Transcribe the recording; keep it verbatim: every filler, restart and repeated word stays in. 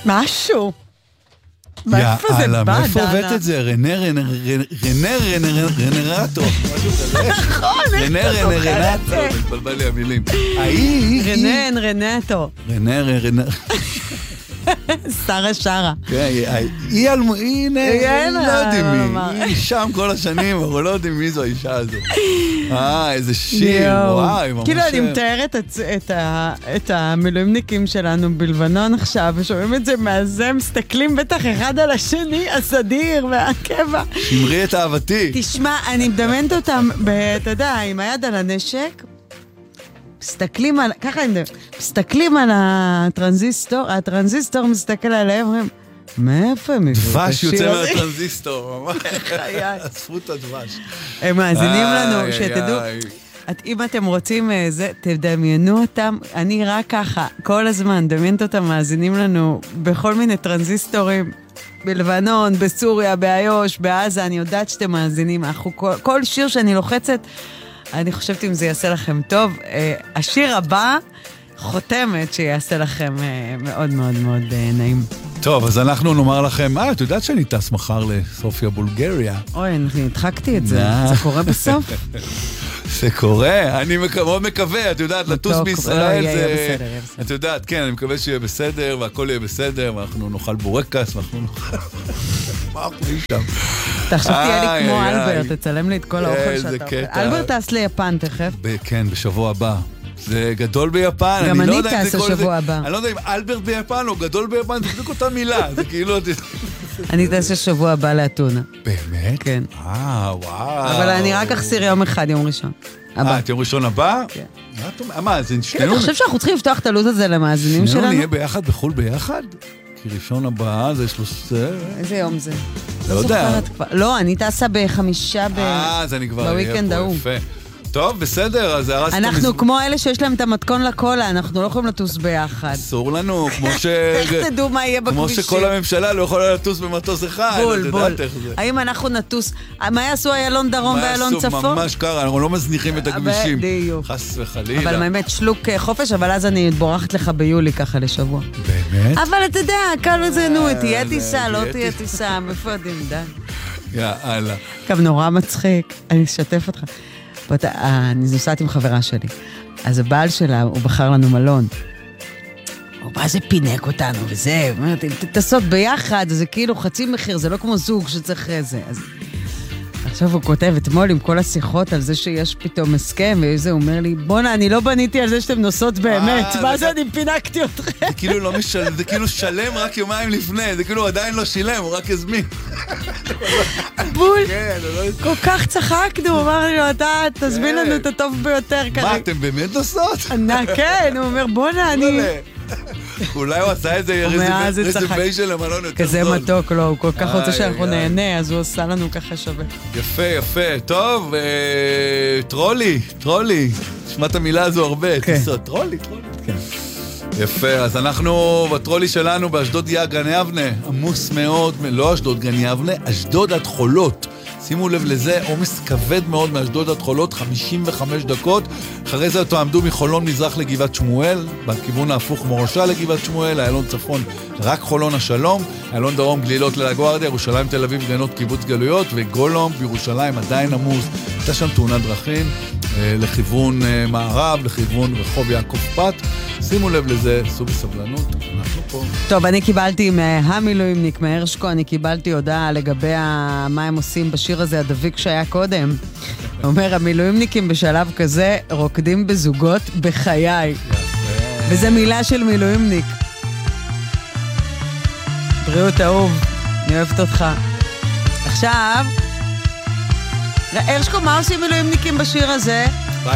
משהו. מאיפה זה בא, דנה? מאיפה הבאת את זה? רנר, רנר, רנר, רנר, רנרטו. נכון, רנר, רנר, רנטו. מתבלבל לי המילים. רנן, רנטו. רנר, רנר. שרה שרה. היא אלמו, הנה, לא יודעים מי. היא שם כל השנים, אבל לא יודעים מי זו האישה הזו. אה, איזה שיר, וואי, ממש. כאילו אני מתארת את המילואימניקים שלנו בלבנון עכשיו, ושומעים את זה מהזה, מסתכלים בטח אחד על השני, הסדיר והקבע. שמרי את אהבתי. תשמע, אני מדמיינת אותם, אתה יודע, עם היד על הנשק, מסתכלים על, ככה אני מדבר, מסתכלים על הטרנזיסטור, הטרנזיסטור מסתכל עליהם, אומרים, מאיפה הם הביאו את השיר הזה? דבש יוצא מהטרנזיסטור, ממש. אספו את הדבש. הם מאזינים לנו, שתדעו, אם אתם רוצים זה, תדמיינו אותם, אני רק ככה, כל הזמן, דמיינת אותם, מאזינים לנו בכל מיני טרנזיסטורים, בלבנון, בסוריה, באיו"ש, בעזה, אני יודעת שאתם מאזינים, כל שיר שאני לוחצת, אני חושבת אם זה יעשה לכם טוב. השיר הבא חותמת שיעשה לכם מאוד מאוד מאוד נעים. טוב, אז אנחנו נאמר לכם, אה, את יודעת שאני טס מחר לסופיה, בולגריה? אוי, אני הדחקתי את זה. זה קורה בסוף? זה קורה, אני מאוד מקווה, את יודעת, לטוס בישראל זה... את יודעת, כן, אני מקווה שיהיה בסדר, והכל יהיה בסדר, ואנחנו נאכל בורקס, ואנחנו נאכל... מה אנחנו שם? תחשב תהיה לי כמו אלברט, תצלם לי את כל האוכל שאתה אוכל. אלברט טס ליפן תכף. כן, בשבוע הבא. זה גדול ביפן. גם אני טס השבוע הבא. אני לא יודע אם אלברט ביפן או גדול ביפן, זה בדיוק אותה מילה, זה כאילו... אני טס השבוע הבא לאתונה. באמת? כן. אה, וואו. אבל אני רק אחסיר יום אחד, יום ראשון. אה, את יום ראשון הבא? כן. מה, זה שנינו... אתה חושב שאנחנו צריכים לפתוח את הלו"ז הזה למאזינים שלנו? שנינו נהיה ביחד בחול ביחד? כי ראשון הבא זה שלוש... איזה יום זה? לא יודע. לא, אני טסה בחמישה אה, אז אני כבר בוויקנד ההוא. יפה. טוב, בסדר, אז הרסת... אנחנו כמו אלה שיש להם את המתכון לקולה, אנחנו לא יכולים לטוס ביחד. אסור לנו, כמו ש... איך תדעו מה יהיה בכבישים? כמו שכל הממשלה לא יכולה לטוס במטוס אחד. בול, בול. האם אנחנו נטוס... מה יעשו איילון דרום ואיילון צפון? מה יעשו? ממש קרה, אנחנו לא מזניחים את הכבישים. בדיוק. חס וחלילה. אבל באמת שלוק חופש, אבל אז אני בורחת לך ביולי ככה לשבוע. באמת? אבל אתה יודע, כאן זה נו, תהיה טיסה, לא תהיה טיסה, מאיפה יודעים, די. יאללה. גם נורא מצחיק, אני אשתף אותך. אני נוסעת עם חברה שלי, אז הבעל שלה, הוא בחר לנו מלון. הוא בא זה פינק אותנו, וזה, אומרת, אם תטסות ביחד, זה כאילו חצי מחיר, זה לא כמו זוג שצריך זה. אז עכשיו הוא כותב אתמול עם כל השיחות על זה שיש פתאום הסכם, וזה הוא אומר לי, בונה, אני לא בניתי על זה שאתם נוסעות באמת, מה זה אני פינקתי אתכם? זה כאילו לא משלם, זה כאילו שלם רק יומיים לפני, זה כאילו עדיין לא שילם, הוא רק הזמין. בול, כל כך צחקנו, הוא אמר לי, אתה תזמין לנו את הטוב ביותר כרגע. מה, אתם באמת נוסעות? כן, הוא אומר, בונה, אני... אולי הוא עשה איזה רזרביישן למלון יותר כזה מתוק, לא, הוא כל כך רוצה שאנחנו נהנה, אז הוא עושה לנו ככה שווה. יפה, יפה. טוב, טרולי, טרולי. תשמע את המילה הזו הרבה. טרולי, טרולי. יפה, אז אנחנו בטרולי שלנו באשדוד יהיה גן יבנה, עמוס מאוד, לא אשדוד גן יבנה, אשדוד עד חולות. שימו לב לזה, עומס כבד מאוד מאשדוד עד חולות, חמישים וחמש דקות. אחרי זה תעמדו מחולון מזרח לגבעת שמואל, בכיוון ההפוך מורשה לגבעת שמואל, איילון צפון רק חולון השלום, איילון דרום גלילות ללגוארדיה, ירושלים תל אביב גנות קיבוץ גלויות, וגולום בירושלים עדיין עמוס. הייתה שם תאונת דרכים לכיוון מערב, לכיוון רחוב יעקב פת. שימו לב לזה, סעו בסבלנות, אנחנו פה. טוב, אני קיבלתי מהמילואימניק, מהרשקו, אני קיבלתי הודעה לגבי מה הם עושים בשיר הזה, הדביק שהיה קודם. אומר, המילואימניקים בשלב כזה רוקדים בזוגות בחיי. וזה מילה של מילואימניק. בריאות אהוב, אני אוהבת אותך. עכשיו, הרשקו, מה עושים מילואימניקים בשיר הזה?